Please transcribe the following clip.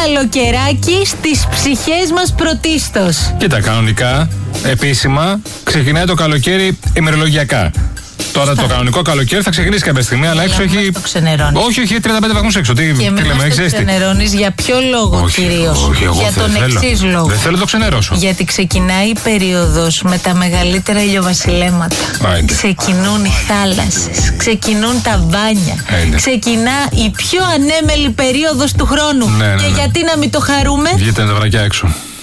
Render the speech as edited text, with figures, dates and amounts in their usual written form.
καλοκαιράκι στις ψυχές μας πρωτίστως. Κοίτα, κανονικά, επίσημα, ξεκινάει το καλοκαίρι ημερολογιακά. Τώρα το κανονικό καλοκαίρι θα ξεκινήσει κάποια στιγμή, αλλά έξω έχει. Όχι, έχει 35 βαθμούς έξω. Τι λέμε, έχει ζέστη. Το ξενερώνεις για ποιο λόγο κυρίως? Για τον εξής λόγο. Δεν θέλω να το ξενερώσω. Γιατί ξεκινάει η περίοδος με τα μεγαλύτερα ηλιοβασιλέματα. Ξεκινούν οι θάλασσες, ξεκινούν τα μπάνια. Ξεκινά η πιο ανέμελη περίοδος του χρόνου. Και γιατί να μην το χαρούμε? Βγείτε τα βρακιά έξω.